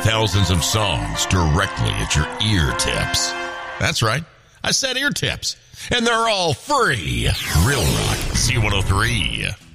thousands of songs directly at your ear tips. That's right. I said ear tips. And they're all free. Real Rock C103.